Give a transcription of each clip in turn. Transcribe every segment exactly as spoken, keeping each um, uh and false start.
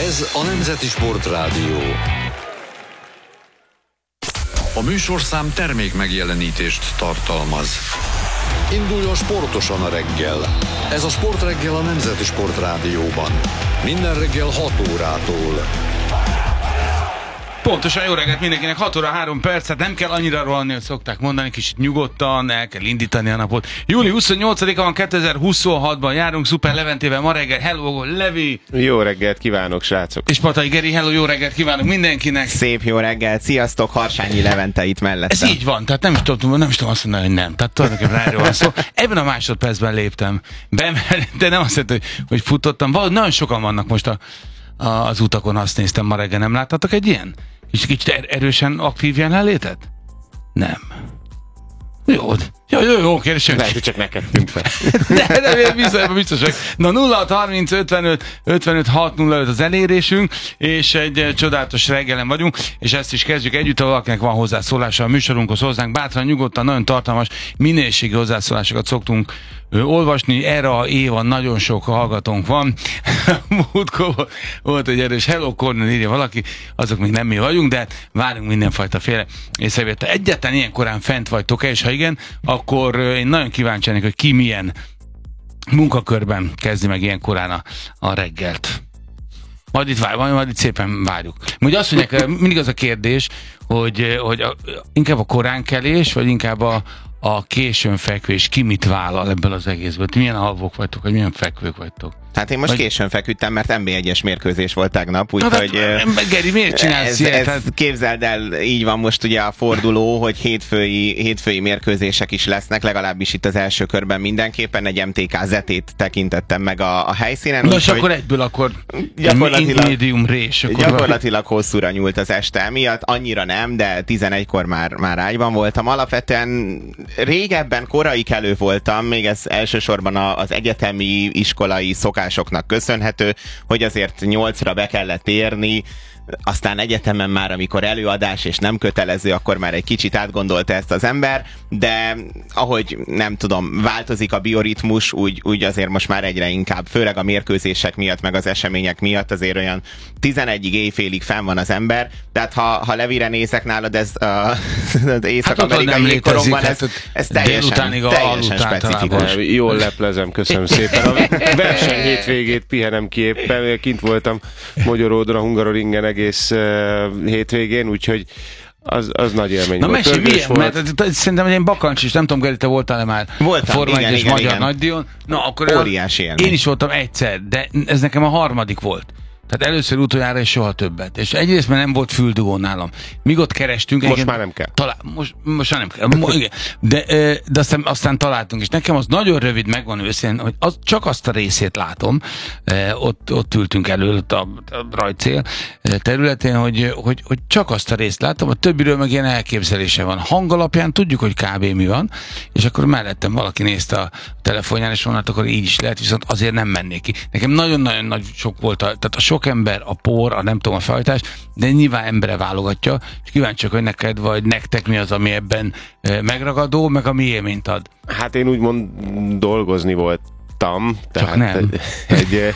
Ez a Nemzeti Sportrádió. A műsorszám termék megjelenítést tartalmaz. Induljon sportosan a reggel. Ez a Sportreggel a Nemzeti Sportrádióban. Minden reggel hat órától. Pontosan, jó reggelt mindenkinek, hat óra három percet, nem kell annyira rohanni, hogy szokták mondani, kicsit nyugodtan, el kell indítani a napot. július huszonnyolcadika van, kétezer-huszonhatban járunk, Szuper Leventével ma reggel. Hello, Levi! Jó reggelt kívánok, srácok! És Patai Geri, hello, jó reggelt kívánok mindenkinek! Szép jó reggelt, sziasztok, Harsányi Levente itt mellettem. Ez így van, tehát nem is tudom, nem is tudom azt mondani, hogy nem. Tehát tulajdonképpen erről van szó. Ebben a másodpercben léptem be, de nem azt mondta, hogy, hogy futottam. Valahogy nagyon sokan vannak most a, a, az utakon, azt néztem ma reggel, nem láttatok egy ilyen? És kicsit er- erősen aktív jelenlétet? Nem. Jó, jó, jó, jó kérdés. Lehet, hogy csak neked tűnt fel. De, de biztos, biztosak. Na nulla hat harminc ötvenöt ötvenöt hat nulla öt az elérésünk, és egy eh, csodálatos reggelen vagyunk, és ezt is kezdjük együtt, ha valakinek van hozzászólása a műsorunkhoz hozzánk, bátran, nyugodtan, nagyon tartalmas, minőségi hozzászólásokat szoktunk ö, olvasni. Erre a Éva nagyon sok hallgatónk van. Múltkor volt egy erős Hello Cornel, írja valaki, azok még nem mi vagyunk, de várunk mindenfajta féle észrevétel. Egyetlen ilyen korán fent vagytok-e, és ha igen, akkor én nagyon kíváncsi lennék, hogy ki milyen munkakörben kezdi meg ilyen korán a, a reggelt. Majd itt, vár, majd itt szépen várjuk. Ugye azt mondják, mindig az a kérdés, hogy, hogy a, inkább a koránkelés, vagy inkább a, a későn fekvés, ki mit vállal ebből az egészből? Ti milyen alvok vagytok, vagy milyen fekvők vagytok? Hát én most vagy... későn feküdtem, mert en bé egyes mérkőzés volt tegnap, úgyhogy... Na, Geri, miért csinálsz ez, ilyet? ez, képzeld el, így van most ugye a forduló, hogy hétfői, hétfői mérkőzések is lesznek, legalábbis itt az első körben mindenképpen. Egy em té ká zetét tekintettem meg a, a helyszínen. Nos, akkor egyből akkor gyakorlatilag, médium rés. Akkor gyakorlatilag hosszúra nyúlt az este miatt, annyira nem, de tizenegykor már, már ágyban voltam. Alapvetően régebben korai kelő voltam, még ez elsősorban az egyetemi, iskolai szokásoknak köszönhető, hogy azért nyolcra be kellett érni, aztán egyetemen már, amikor előadás és nem kötelező, akkor már egy kicsit átgondolta ezt az ember, de ahogy nem tudom, változik a bioritmus, úgy, úgy azért most már egyre inkább, főleg a mérkőzések miatt, meg az események miatt azért olyan tizenegyig éjfélig fenn van az ember, tehát ha, ha Levire nézek nálad, ez az észak-amerikai hát jégkorongban, ez, ez teljesen, teljesen specifikus. Jól leplezem, köszönöm szépen. A verseny hétvégét pihenem ki éppen, kint voltam Magyaródon, a Hungaroringen egész uh, hétvégén, úgyhogy az, az nagy élmény Na volt. mesélj, milyen? Volt. Mert szerintem egy bakancs is, nem tudom, Geri, te voltál-e már Voltam, Forma igen, egyes igen, magyar igen. nagydíjon? Na, akkor óriási élmény. Én is voltam egyszer, de ez nekem a harmadik volt. Tehát először utoljára és soha többet. És egyrészt mert nem volt füldugó nálam. Míg ott kerestünk... Most egyébként, már nem kell. Talál, most, most már nem kell. Mo, igen. De, de aztán, aztán találtunk. És nekem az nagyon rövid, megvan őszintén, hogy az, csak azt a részét látom. Ott, ott ültünk előtt a, a rajtcél területén, hogy, hogy, hogy csak azt a részt látom. A többiről meg ilyen elképzelése van. Hang alapján tudjuk, hogy kb. Mi van. És akkor mellettem valaki nézte a telefonján, és mondta, akkor így is lehet, viszont azért nem mennék ki. Nekem nagyon-nagyon nagy sok volt, a, tehát a sok ember, a por, a nem tudom, a fejtás, de nyilván embere válogatja, és kíváncsiak, hogy neked vagy nektek mi az, ami ebben megragadó, meg ami élményt ad. Hát én úgymond dolgozni voltam. Csak tehát nem. Egy,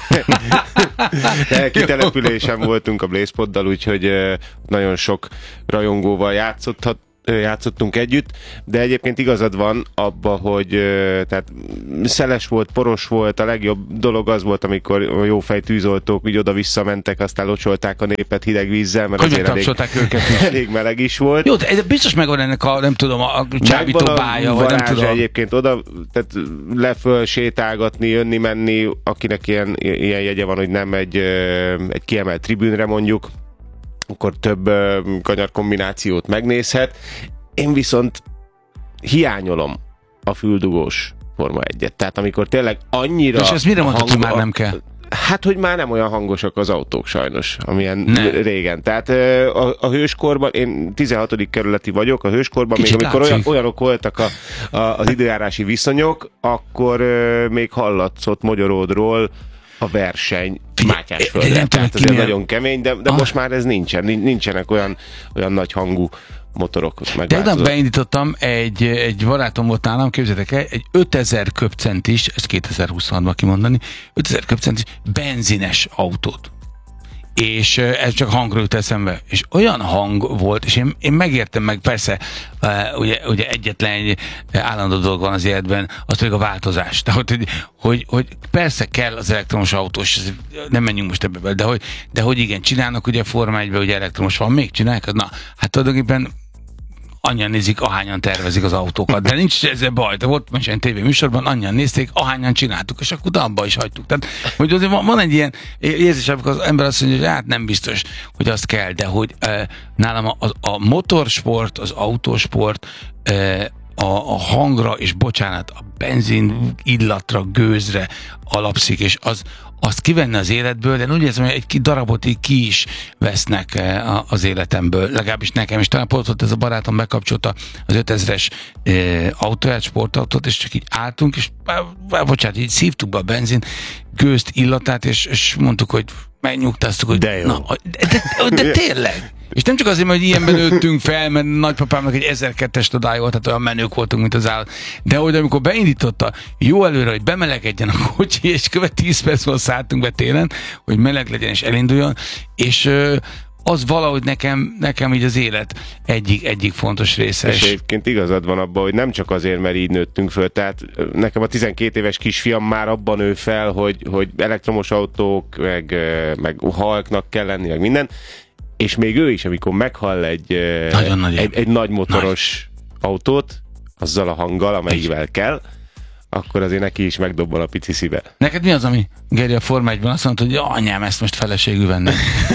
egy kitelepülésen voltunk a Blazepoddal, úgyhogy nagyon sok rajongóval játszothat, játszottunk együtt, de egyébként igazad van abba, hogy tehát szeles volt, poros volt, a legjobb dolog az volt, amikor a jófej tűzoltók úgy oda-vissza mentek, aztán locsolták a népet hideg vízzel, mert hogy azért elég, őket elég meleg is volt. Jó, de biztos megvan ennek a, nem tudom, a csábító bája, vagy nem tudom. Egyébként oda, tehát leföl sétálgatni, jönni, menni, akinek ilyen, ilyen jegye van, hogy nem egy, egy kiemelt tribűnre mondjuk, akkor több uh, kanyar kombinációt megnézhet. Én viszont hiányolom a füldugós Forma egyet. Tehát amikor tényleg annyira... És ezt mire mondtad, hang... hogy már nem kell? Hát, hogy már nem olyan hangosak az autók sajnos, amilyen ne. régen. Tehát a, a hőskorban, én tizenhatodik kerületi vagyok, a hőskorban Kicsit még amikor olyan, olyanok voltak a, a, az időjárási viszonyok, akkor uh, még hallatszott Magyaródról a verseny Mátyásföldre. Tehát azért nagyon kemény, de, de ah. most már ez nincsen. Nincsenek olyan, olyan nagy hangú motorok. Tegnap beindítottam, egy, egy barátom volt nálam, képzeljétek el, egy ötezer köbcentis, ezt kétezer-huszonhatban kimondani, ötezer köbcentis benzines autót. és ez csak hangról jut eszembe. És olyan hang volt, és én, én megértem meg, persze, ugye, ugye egyetlen egy állandó dolog van az életben, az pedig a változás. Tehát, hogy, hogy, hogy persze kell az elektromos autós, nem menjünk most ebbe be, de hogy, de hogy igen, csinálnak ugye Forma egyben, ugye elektromos van, még csinálják? Na, hát tulajdonképpen annyian nézik, ahányan tervezik az autókat, de nincs ezzel baj, de volt most egy tévéműsorban, annyian nézték, ahányan csináltuk, és akkor abba is hagytuk. Tehát, hogy azért van, van egy ilyen érzés, amikor az ember azt mondja, hogy hát nem biztos, hogy azt kell, de hogy e, nálam a, a, a motorsport, az autósport, e, a, a hangra, és bocsánat, a benzin illatra, gőzre alapszik, és az, azt kivenni az életből, de úgy érzem, hogy egy darabot így ki is vesznek az életemből. Legalábbis nekem is. Talán pont ez a barátom bekapcsolta az ötezres e, autóját, sportautót, és csak így álltunk, és bocsánat, így szívtuk be a benzin, gőzt, illatát, és, és mondtuk, hogy megnyugtáztuk, hogy de jó. Na, de, de, de tényleg. És nem csak azért, mert ilyenben nőttünk fel, mert nagypapámnak egy ezerkettes Todája volt, tehát olyan menők voltunk, mint az állat. De hogy amikor beindította jó előre, hogy bemelegedjen a kocsi, és követ tíz perc volt szálltunk be télen, hogy meleg legyen és elinduljon, és az valahogy nekem, nekem így az élet egyik, egyik fontos része. És egyébként igazad van abban, hogy nem csak azért, mert így nőttünk föl, tehát nekem a tizenkét éves kisfiam már abban nő fel, hogy, hogy elektromos autók, meg, meg halknak kell lenni, meg minden, és még ő is, amikor meghall egy, nagy egy, egy nagy motoros nagy. autót, azzal a hanggal, amelyivel kell, akkor azért neki is megdobban a pici szíve. Neked mi az, ami Geri a Forma egyben azt mondta, hogy ja, anyám, ezt most feleségül vennek.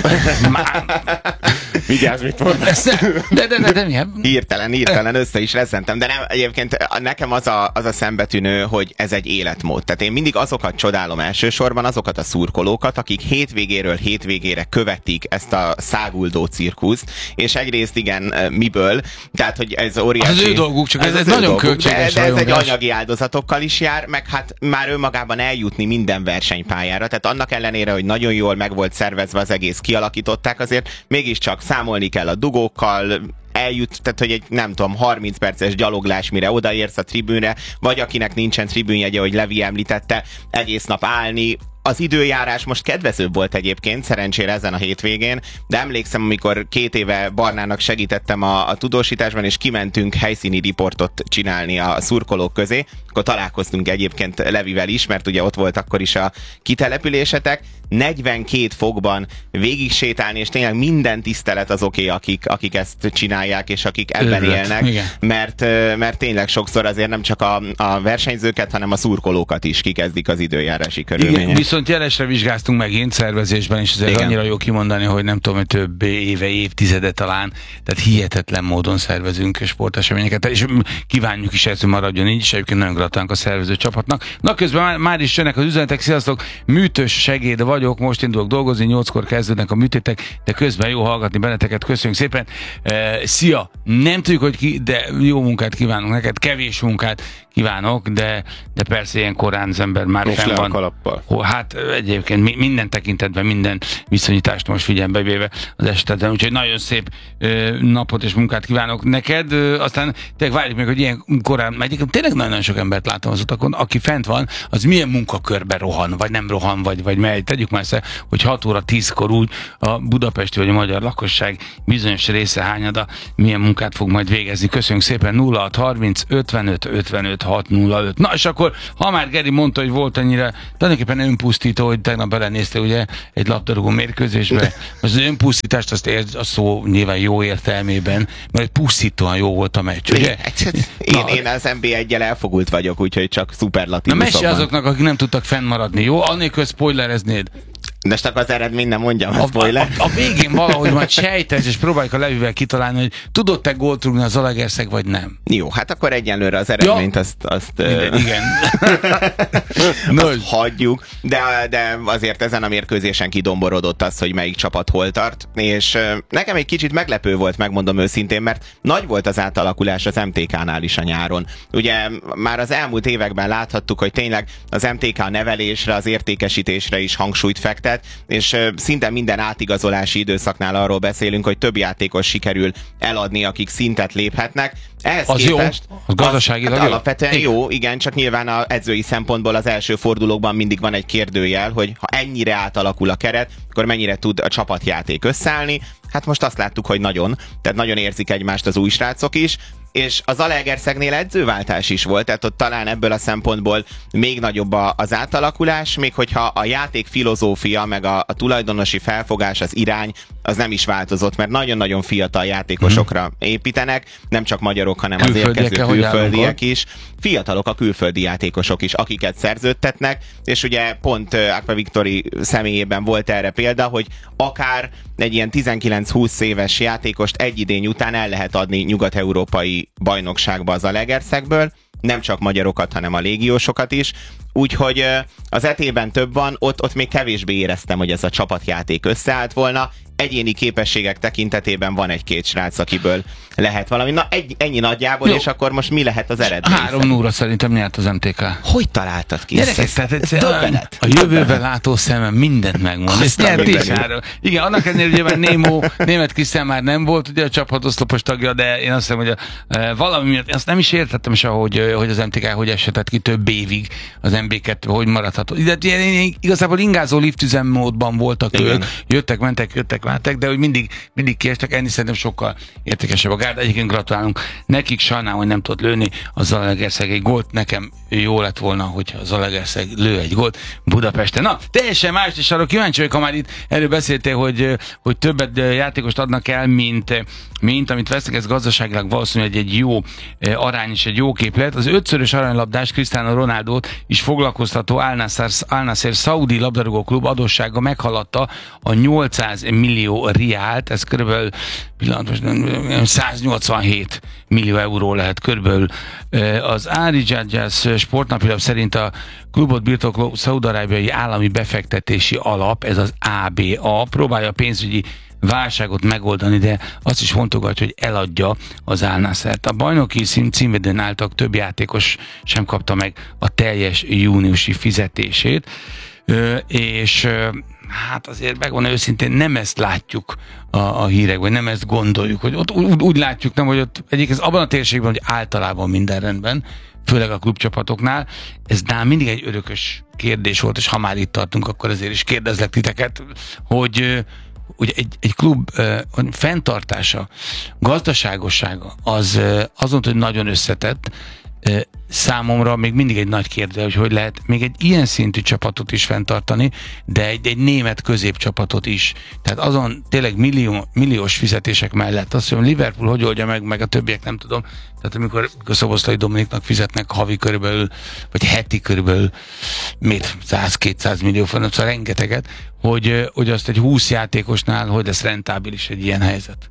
Vigyázz, mit mondasz. De, de, de, de, de Hirtelen, hirtelen össze is reszentem, de nem, egyébként nekem az a, az a szembetűnő, hogy ez egy életmód. Tehát én mindig azokat csodálom elsősorban, azokat a szurkolókat, akik hétvégéről hétvégére követik ezt a száguldó cirkuszt, és egyrészt igen, miből, tehát hogy ez óriási... Az ő dolguk, csak ez, ez, ez nagyon dolguk, költséges. De, de ez egy anyagi áldozatokkal is jár, meg hát már önmagában eljutni minden versenypályára, tehát annak ellenére, hogy nagyon jól meg volt szervezve az egész, kialakították, azért mégiscsak számolni kell a dugókkal, eljut, tehát hogy egy nem tudom, harminc perces gyaloglás, mire odaérsz a tribűnre, vagy akinek nincsen tribűnjegye, hogy Levi említette, egész nap állni. Az időjárás most kedvezőbb volt egyébként, szerencsére ezen a hétvégén, de emlékszem, amikor két éve Barnának segítettem a, a tudósításban, és kimentünk helyszíni riportot csinálni a szurkolók közé, akkor találkoztunk egyébként Levivel is, mert ugye ott volt akkor is a kitelepülésetek, negyvenkét fokban végig sétálni, és tényleg minden tisztelet az oké, okay, akik, akik ezt csinálják, és akik ebben Őrült. élnek, mert, mert tényleg sokszor azért nem csak a, a versenyzőket, hanem a szurkolókat is kikezdik az időjárási körülmények. Igen, viszont jelesre vizsgáztunk megint szervezésben, és azért annyira jó kimondani, hogy nem tudom, hogy több éve, évtizede talán, tehát hihetetlen módon szervezünk sporteseményeket, és kívánjuk is ezt, hogy maradjon így, és egyébként nagyon gratulálunk a szervező csapatnak. Na közben már, már is jönnek az üzenetek, sziasztok, műtős segéd vagyok, most indulok dolgozni, nyolckor kezdődnek a műtétek, de közben jó hallgatni benneteket, köszönjük szépen. Uh, szia! Nem tudjuk, hogy ki, de jó munkát kívánunk neked, kevés munkát kívánok, de, de persze ilyen korán az ember már és fenn van. Kalappal. Hát egyébként minden tekintetben, minden viszonyítást most figyelembe véve az esetben, úgyhogy nagyon szép ö, napot és munkát kívánok neked, ö, aztán tényleg várjuk meg, hogy ilyen korán, egyébként tényleg nagyon sok embert látom az utakon, aki fent van, az milyen munkakörbe rohan, vagy nem rohan, vagy, vagy megy. Tegyük már össze, hogy hat óra tízkor úgy a budapesti vagy a magyar lakosság bizonyos része hányada milyen munkát fog majd végezni. Köszönjük szépen, nulla hat harminc ötvenöt ötvenöt hat nulla öt. Na és akkor, ha már Geri mondta, hogy volt annyira tulajdonképpen önpusztító, hogy tegnap belenézte ugye egy labdarúgó mérkőzésbe, az önpusztítást azt érz a szó nyilván jó értelmében, mert pusztítóan jó volt a meccs, ugye? Én, én az en bé egyel elfogult vagyok, úgyhogy csak szuperlatívuszokban. Na mesélj azoknak, akik nem tudtak fennmaradni, jó? Annélkül spoilereznéd. De csak az eredmény nem mondjam, a spoiler. A, a, a végén valahogy majd sejtesz, és próbáljuk a Levivel kitalálni, hogy tudod-te gólt rúgni az Zalaegerszeg, vagy nem? Jó, hát akkor egyenlőre az eredményt ja. azt, azt, Minden, uh, igen. azt hagyjuk, de, de azért ezen a mérkőzésen kidomborodott az, hogy melyik csapat hol tart, és uh, nekem egy kicsit meglepő volt, megmondom őszintén, mert nagy volt az átalakulás az em té ká-nál is a nyáron. Ugye már az elmúlt években láthattuk, hogy tényleg az em té ká nevelésre, az értékesítésre is hangsúlyt fektet, és szinte minden átigazolási időszaknál arról beszélünk, hogy több játékos sikerül eladni, akik szintet léphetnek, Ehhez az képest, jó, az gazdaságilag az, jó. Alapvetően Igen. jó, igen, csak nyilván az edzői szempontból az első fordulókban mindig van egy kérdőjel, hogy ha ennyire átalakul a keret, akkor mennyire tud a csapatjáték összeállni. Hát most azt láttuk, hogy nagyon, tehát nagyon érzik egymást az új srácok is, és az Zalaegerszegnél edzőváltás is volt, tehát ott talán ebből a szempontból még nagyobb a, az átalakulás, még hogyha a játék filozófia, meg a, a tulajdonosi felfogás, az irány, az nem is változott, mert nagyon-nagyon fiatal játékosokra építenek, nem csak magyarok, hanem az érkező külföldiek is. Fiatalok a külföldi játékosok is, akiket szerződtetnek, és ugye pont Aqua Victory személyében volt erre példa, hogy akár egy ilyen tizenkilenc-húsz éves játékost egy idény után el lehet adni nyugat-európai bajnokságba az Zalaegerszegből, nem csak magyarokat, hanem a légiósokat is. Úgyhogy az etében több van, ott, ott még kevésbé éreztem, hogy ez a csapatjáték összeállt volna. Egyéni képességek tekintetében van egy-két srác, akiből lehet valami. Na, egy, ennyi nagyjából, jó. És akkor most mi lehet az eredmény? három nulla szerintem nyert az em té ká. Hogy találtad ki? Gyerekek, tehát ez döbbenet. A jövőben látó szemem mindent megmond. Ezt nyert is. Igen, annak ennél ugye már Némo, Németh Krisztián már nem volt ugye a csapatoszlopos tagja, de én azt hiszem, hogy a, e, valami miatt, azt nem is értettem se, hogy, hogy az em té ká hogy esetett ki több évig az em bé kettő, hogy maradhatott. De igazából ingázó liftüzemmódban voltak ők, jöttek, mentek, jöttek, mentek, de hogy mindig, mindig kiestek, enni szerintem sokkal értékesebb a gárda. Egyébként gratulálunk nekik, sajnálom, hogy nem tudott lőni a Zalaegerszeg egy gólt. Nekem jó lett volna, hogyha a Zalaegerszeg lő egy gólt Budapesten. Na, teljesen más, és arra kíváncsi vagyok, ha már itt erről beszéltél, hogy, hogy többet játékost adnak el, mint, mint amit vesznek, ez gazdaságilag valószínűleg egy jó arány és egy jó képlet. Az ötszörös aranylabdás Cristiano Ronaldót is foglalkoztató Al Nassr, Al Nassr szaudi labdarúgó klub adóssága meghaladta a nyolcszáz millió riált, ez körülbelül száznyolcvanhét millió euró lehet körülbelül. Az Al-Rijaz sportnapilap szerint a klubot birtokló szaúd-arábiai állami befektetési alap, ez az á bé á, próbálja a pénzügyi válságot megoldani, de azt is fontogatja, hogy eladja az Al Nassrt. A bajnoki címvédőn álltak több játékos sem kapta meg a teljes júniusi fizetését, és hát azért megmondom őszintén, nem ezt látjuk a, a hírekben, nem ezt gondoljuk, hogy ott úgy, úgy látjuk, nem, hogy ott egyébként abban a térségben, hogy általában minden rendben, főleg a klubcsapatoknál, ez nálam mindig egy örökös kérdés volt, és ha már itt tartunk, akkor azért is kérdezlek titeket, hogy ugye egy, egy klub uh, fenntartása, gazdaságossága, az uh, azon, hogy nagyon összetett, uh, számomra még mindig egy nagy kérdés, hogy hogy lehet még egy ilyen szintű csapatot is fenntartani, de egy, egy német középcsapatot is. Tehát azon tényleg millió, milliós fizetések mellett, azt mondom, Liverpool hogy oldja meg, meg a többiek nem tudom. Tehát amikor, amikor Szoboszlai Dominiknak fizetnek havi körülbelül, vagy heti körülbelül száz-kétszáz millió fölött, szóval rengeteget, hogy, hogy azt egy húsz játékosnál, hogy lesz rentábilis egy ilyen helyzet.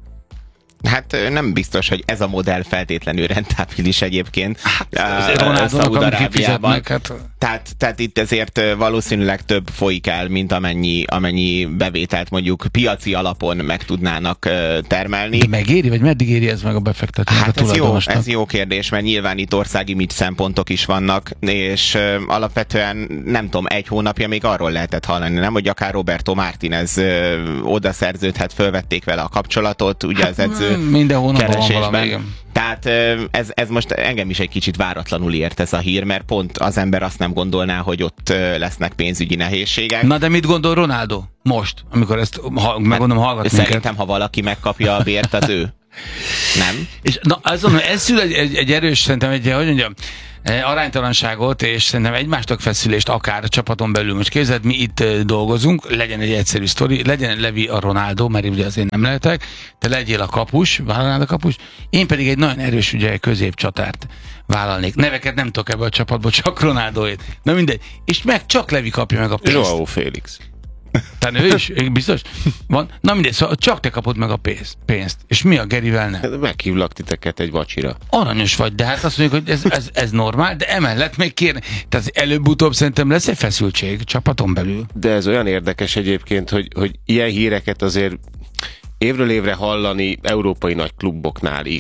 Hát nem biztos, hogy ez a modell feltétlenül rentábilis egyébként. Hát, uh, Szaúd-Arábiában. Hát. Tehát, tehát itt ezért valószínűleg több folyik el, mint amennyi, amennyi bevételt mondjuk piaci alapon meg tudnának uh, termelni. De megéri, vagy meddig éri ez meg a befektetőnek? Hát a ez jó, ez jó kérdés, mert nyilván itt országi mit szempontok is vannak, és uh, alapvetően nem tudom, egy hónapja még arról lehetett hallani, nem, hogy akár Roberto Martínez uh, oda szerződhet, fölvették vele a kapcsolatot, ugye az edző minden hónapban van valami, igen. Tehát ez, ez most engem is egy kicsit váratlanul ért ez a hír, mert pont az ember azt nem gondolná, hogy ott lesznek pénzügyi nehézségek. Na de mit gondol Ronaldo most, amikor ezt ha, megmondom, hallgat minket? Szerintem, ha valaki megkapja a bért, az ő. Nem? És na, azon, ez szül egy, egy, egy erős, szerintem egy, hogy mondjam, aránytalanságot, és szerintem egymástok feszülést akár a csapaton belül. Most képzeld, mi itt dolgozunk, legyen egy egyszerű sztori, legyen Levi a Ronaldo, mert ugye azért nem lehetek, te legyél a kapus, vállalnád a kapus, én pedig egy nagyon erős ugye középcsatárt vállalnék. Neveket nem tudok ebbe a csapatból, csak Ronaldoét. Na mindegy. És meg csak Levi kapja meg a pénzt. Joao Félix. Tehát ő is, biztos? Van? Na mindegy, szóval csak te kapod meg a pénzt. pénzt. És mi a Gerivel nem? Meghívlak titeket egy vacsira. Aranyos vagy, de hát azt mondjuk, hogy ez, ez, ez normál, de emellett még kérne. Tehát előbb-utóbb szerintem lesz egy feszültség csapaton belül. De ez olyan érdekes egyébként, hogy, hogy ilyen híreket azért évről évre hallani európai nagy kluboknál is.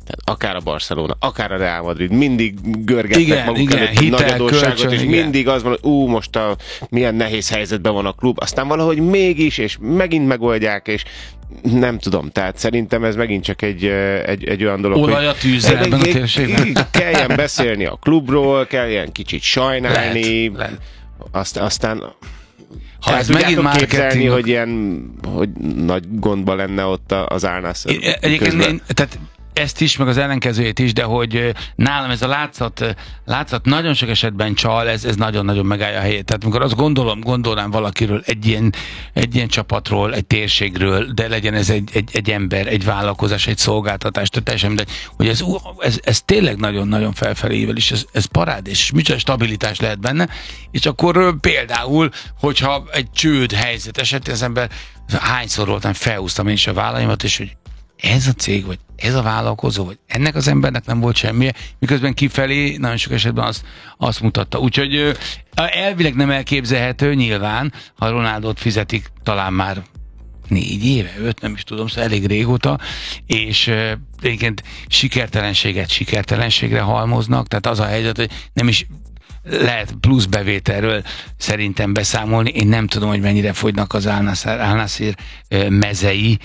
Tehát akár a Barcelona, akár a Real Madrid, mindig görgettek igen, maguk igen, előtt egy nagy hitel, adósságot, kölcsön, és igen. mindig az van, hogy ú, most a, milyen nehéz helyzetben van a klub, aztán valahogy mégis, és megint megoldják, és nem tudom, tehát szerintem ez megint csak egy, egy, egy olyan dolog, olaj a tűzre ebben a térségben. Kelljen beszélni a klubról, kelljen kicsit sajnálni, Lehet, lehet. Aztán, aztán ha el ez megint tudjátok képzelni, marketing, hogy ilyen, hogy nagy gondba lenne ott az Al-Nassr egyébként közben. én, tehát ezt is, meg az ellenkezőjét is, de hogy nálam ez a látszat, látszat nagyon sok esetben csal, ez, ez nagyon-nagyon megállja a helyét. Tehát amikor azt gondolom, gondolnám valakiről, egy ilyen, egy ilyen csapatról, egy térségről, de legyen ez egy, egy, egy ember, egy vállalkozás, egy szolgáltatás, tehát teljesen mindegy, hogy ez, ez, ez tényleg nagyon-nagyon felfelé ível, és ez, ez parád, és micsoda stabilitás lehet benne, és akkor például, hogyha egy csőd helyzet esetén az ember hányszor voltam, felhúztam én is a vállaimat, és hogy ez a cég, vagy ez a vállalkozó, vagy ennek az embernek nem volt semmije, miközben kifelé nagyon sok esetben azt, azt mutatta. Úgyhogy elvileg nem elképzelhető nyilván, ha Ronaldot fizetik talán már négy éve, öt, nem is tudom, szóval elég régóta, és egyébként sikertelenséget sikertelenségre halmoznak, tehát az a helyzet, hogy nem is lehet plusz bevételről szerintem beszámolni. Én nem tudom, hogy mennyire fogynak az Al-Nassr mezei,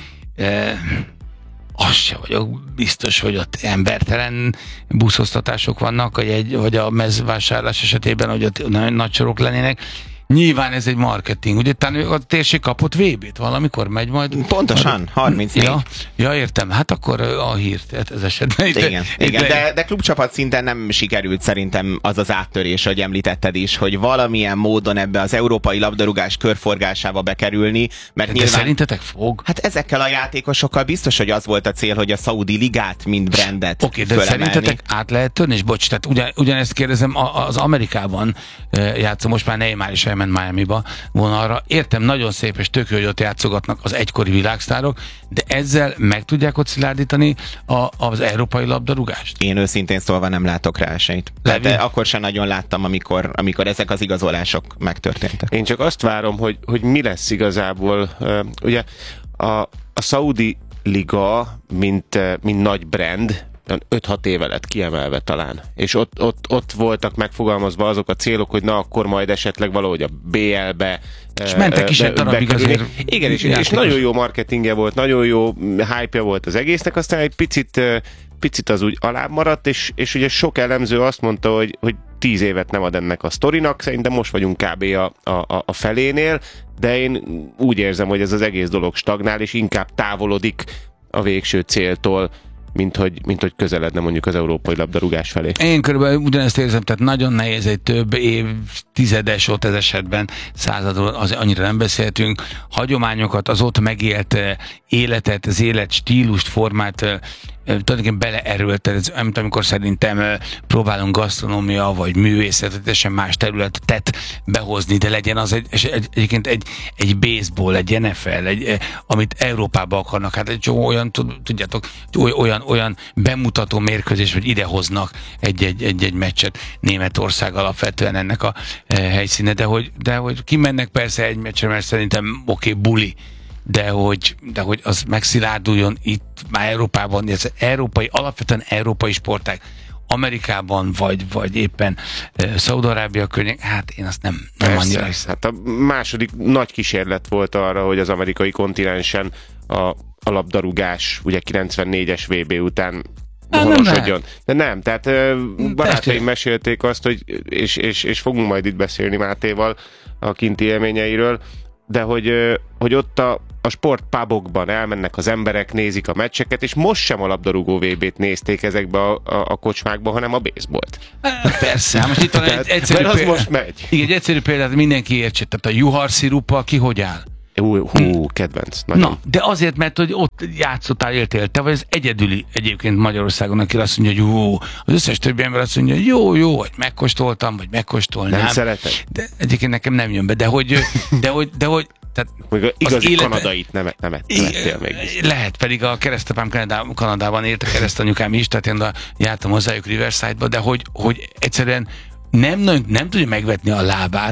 azt se vagyok biztos, hogy ott embertelen buszoztatások vannak, vagy, egy, vagy a mezvásárlás esetében, hogy ott nagyon nagy sorok lennének. Nyilván ez egy marketing. Ugye talán a térség kapott vé bét valamikor megy majd? Pontosan, harmincnégy. Ja, ja, értem. Hát akkor a hírt ez esetben. Itt, igen, itt igen. le... De, de klubcsapat szinten nem sikerült szerintem az az áttörés, hogy említetted is, hogy valamilyen módon ebbe az európai labdarúgás körforgásába bekerülni, mert de nyilván... szerintetek fog? Hát ezekkel a játékosokkal biztos, hogy az volt a cél, hogy a szaudi ligát, mint brandet Oké, okay, de szerintetek át lehet törni? És bocs, tehát ugyan, ugyanezt kérdezem, az Amerikában játszom, most már Neymar is elment Miamiba vonalra. Értem, nagyon szép és tök jó, hogy ott játszogatnak az egykori világsztárok, de ezzel meg tudják ott szilárdítani a, az európai labdarúgást? Én őszintén szólva nem látok rá esélyt. De, de akkor sem nagyon láttam, amikor, amikor ezek az igazolások megtörténtek. Én csak azt várom, hogy, hogy mi lesz igazából. Uh, ugye a, a Saudi Liga, mint, uh, mint nagy brand, öt-hat éve lett kiemelve talán. És ott, ott, ott voltak megfogalmazva azok a célok, hogy na akkor majd esetleg valahogy a bé el-be és mentek is egy darabig azért. Igen, és, és nagyon jó marketingje volt, nagyon jó hype-ja volt az egésznek, aztán egy picit, picit az úgy alább maradt, és, és ugye sok elemző azt mondta, hogy, hogy tíz évet nem ad ennek a sztorinak, szerintem most vagyunk kb. A, a, a felénél, de én úgy érzem, hogy ez az egész dolog stagnál, és inkább távolodik a végső céltól, mint hogy, mint hogy közeledne mondjuk az európai labdarúgás felé. Én körülbelül ugyanezt érzem, tehát nagyon nehéz egy több évtizedes ott ez esetben, századról az annyira nem beszéltünk, hagyományokat, az ott megélt életet, az életstílust, formát tulajdonképpen beleerőltet, mint amikor szerintem próbálunk gasztronómia vagy művészet, teljesen más területet behozni, de legyen az egy, egy, egyébként egy, egy baseball, egy en ef el, egy, amit Európába akarnak, hát egy olyan, tudjátok, olyan, olyan bemutató mérkőzés, hogy idehoznak egy-egy, egy-egy meccset. Németország alapvetően ennek a helyszíne, de hogy, de hogy kimennek persze egy meccsre, mert szerintem oké, okay, buli, de hogy, de hogy az megszilárduljon itt már Európában, ez európai, alapvetően európai sportág, Amerikában, vagy, vagy éppen uh, Szaúd-Arábia környék, hát én azt nem, nem Persze, annyira hiszem. Hát a második nagy kísérlet volt arra, hogy az amerikai kontinensen a, a labdarúgás, ugye kilencvennégyes vé bé után honosodjon. De nem, tehát barátaim mesélték azt, hogy, és, és, és fogunk majd itt beszélni Mátéval a kinti élményeiről, de hogy, hogy ott a, a sportpubokban elmennek az emberek, nézik a meccseket, és most sem a labdarúgó vé bét nézték ezekbe a, a, a kocsmákba, hanem a baseballt. Persze, hát most itt van egy egyszerű az példa. most megy. Igen, egy egyszerű példát mindenki értse, tehát a juhar szirupa ki hogy áll? Hú, hú kedvenc. Nagyon. Na, de azért, mert hogy ott játszottál, éltél, te vagy az egyedüli egyébként Magyarországon, aki azt mondja, hogy jó, az összes többi ember azt mondja, hogy jó, jó, vagy megkóstoltam, vagy megkóstolnám. Nem szeretem. De egyébként nekem nem jön be, de hogy, de hogy, de hogy tehát még igazi élete... kanadait nem, nem, nem ettél még. Lehet, pedig a keresztapám Kanadában, Kanadában élt, a keresztanyukám is, tehát én a, jártam hozzájuk Riverside-ba, de hogy, hogy egyszerűen nem, nem, nem tudja megvetni a lábát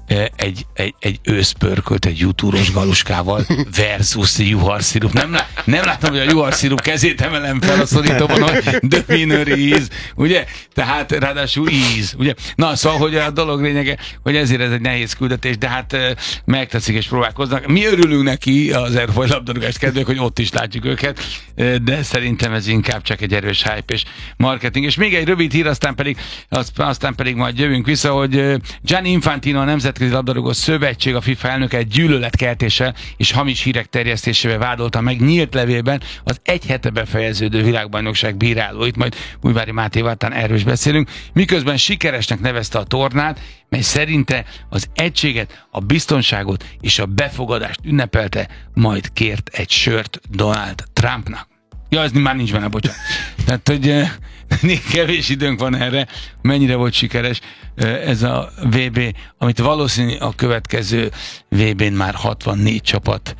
egy, egy, egy őszpörkölt, egy jutúros galuskával versus juharszirup. Nem, lá, nem látom, hogy a juharszirup kezét emelem fel a szorítóban, hogy the winner is, ugye? Tehát ráadásul íz, ugye? Na, szóval, hogy a dolog lényege, hogy ezért ez egy nehéz küldetés, de hát megteszik és próbálkoznak. Mi örülünk neki az Európai Labdarúgást kedvék, hogy ott is látjuk őket, de szerintem ez inkább csak egy erős hype és marketing. És még egy rövid hír, aztán pedig, aztán pedig majd jövünk vissza, hogy Gianni Infantino, a Nemzetközi Labdarúgó Szövetség, a FIFA elnöke gyűlöletkeltéssel és hamis hírek terjesztésével vádolta meg nyílt levélben az egy hete befejeződő világbajnokság bírálóit, majd Újvári Mátéval erről is beszélünk, miközben sikeresnek nevezte a tornát, mely szerinte az egységet, a biztonságot és a befogadást ünnepelte, majd kért egy sört Donald Trumpnak. Ja, ez már nincs benne, bocsánat. Tehát, hogy még kevés időnk van erre, mennyire volt sikeres ez a vé bé, amit valószínű a következő vé bén már hatvannégy csapat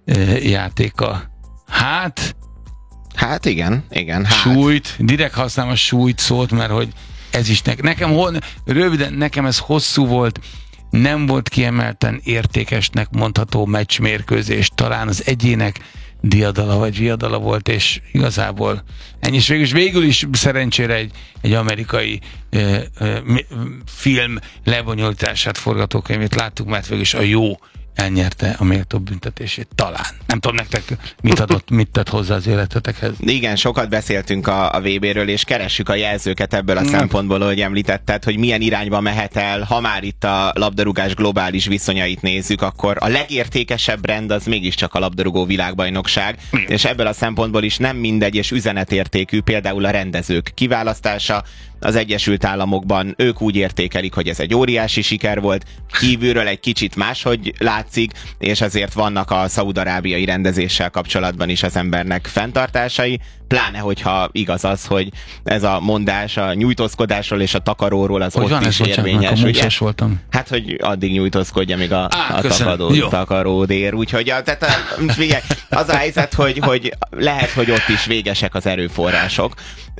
játéka. Hát... Hát igen, igen. Hát. Súlyt, direkt használom a súlyt szót, mert hogy ez is nekem, nekem hol, röviden, nekem ez hosszú volt, nem volt kiemelten értékesnek mondható meccsmérkőzés, talán az egyének diadala vagy viadala volt, és igazából ennyi, és végül is, végül is szerencsére egy, egy amerikai ö, ö, film lebonyolítását, forgatókönyvét láttuk, mert végül is a jó elnyerte a méltóbb büntetését. Talán. Nem tudom nektek, mit adott, mit tett hozzá az életetekhez. Igen, sokat beszéltünk a, a vé béről, és keressük a jelzőket ebből a szempontból, hogy említetted, hogy milyen irányba mehet el. Ha már itt a labdarúgás globális viszonyait nézzük, akkor a legértékesebb brand az mégiscsak a labdarúgó világbajnokság, igen. És ebből a szempontból is nem mindegy és üzenetértékű például a rendezők kiválasztása. Az Egyesült Államokban ők úgy értékelik, hogy ez egy óriási siker volt, kívülről egy kicsit máshogy látszik, és azért vannak a szaúd-arábiai rendezéssel kapcsolatban is az embernek fenntartásai, pláne hogyha igaz az, hogy ez a mondás a nyújtózkodásról és a takaróról az hogy ott van, is érvényes. Ugye? Voltam. Hát, hogy addig nyújtózkodj, amíg a, Á, a takadó, takaród ér. Úgyhogy a, tehát a, figyelj, az a helyzet, hogy, hogy lehet, hogy ott is végesek az erőforrások,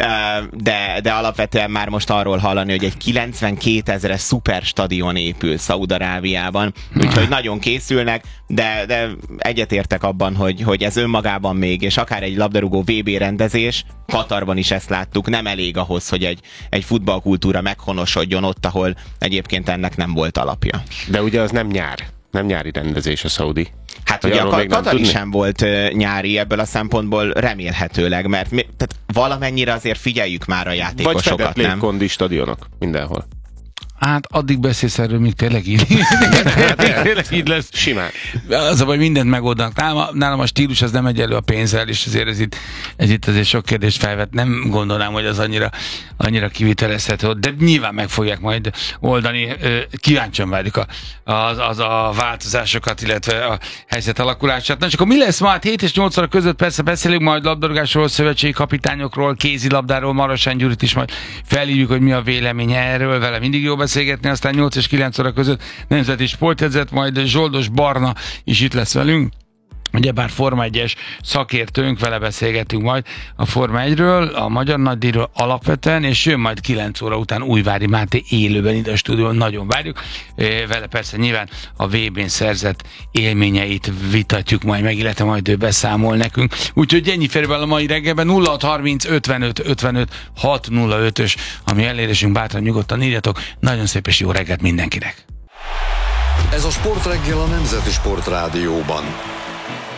de, de alapvetően már most arról hallani, hogy egy kilencvenkétezeres szuperstadion épül Szaúd-Arábiában, úgyhogy nagyon készülnek, de, de egyetértek abban, hogy, hogy ez önmagában még, és akár egy labdarúgó vé bé rendezés, Katarban is ezt láttuk, nem elég ahhoz, hogy egy, egy futballkultúra meghonosodjon ott, ahol egyébként ennek nem volt alapja. De ugye az nem nyár, nem nyári rendezés a szaudi. Hát ugye a Katari sem volt uh, nyári ebből a szempontból remélhetőleg, mert mi, tehát valamennyire azért figyeljük már a játékosokat, vagy fedett nem? Vagy légkondi stadionok mindenhol. Hát addig beszélsz erről, míg tényleg így, tényleg így lesz. Simán. Az a baj, mindent megoldanak. Nálam, nálam a stílus az nem egyenlő a pénzzel, és azért ez itt, ez itt azért sok kérdést felvet. Nem gondolnám, hogy az annyira, annyira kivitelezhető, de nyilván meg fogják majd oldani. Kíváncsian várjuk a, az, az a változásokat, illetve a helyzet alakulását. Na csak akkor mi lesz ma? Hát hét és nyolc óra között persze beszélünk majd labdarúgásról, szövetségi kapitányokról, kézilabdáról, Marosán Gyurit is majd felhívjuk, hogy mi a véleménye erről, vele mindig jó beszélgetni, aztán nyolc és kilenc óra között nemzeti sportjegyzet, majd Zsoldos Barna is itt lesz velünk. Ugyebár Forma egyes szakértőnk, vele beszélgetünk majd a Forma egyről, a Magyar Nagydíjról alapvetően, és jön majd kilenc óra után Újvári Máté élőben ide a stúdióban, nagyon várjuk. Vele persze nyilván a vé bén szerzett élményeit vitatjuk majd meg, illetve majd ő beszámol nekünk. Úgyhogy ennyi félben a mai reggelben nulla hat harminc ötvenöt ötvenöt hat nulla ötös, ami elérésünk, bátran nyugodtan írjatok. Nagyon szép és jó reggelt mindenkinek! Ez a Sportreggel a Nemzeti Sportrádióban.